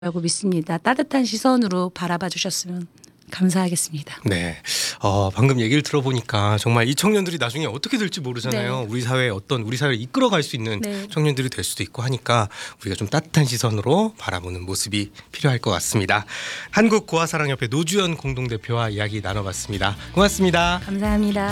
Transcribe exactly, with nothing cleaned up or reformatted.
라고 믿습니다. 따뜻한 시선으로 바라봐 주셨으면 감사하겠습니다. 네, 어, 방금 얘기를 들어보니까 정말 이 청년들이 나중에 어떻게 될지 모르잖아요. 네. 우리 사회에 어떤 우리 사회를 이끌어갈 수 있는 네. 청년들이 될 수도 있고 하니까 우리가 좀 따뜻한 시선으로 바라보는 모습이 필요할 것 같습니다. 한국고아사랑협회 노주연 공동대표와 이야기 나눠봤습니다. 고맙습니다. 감사합니다.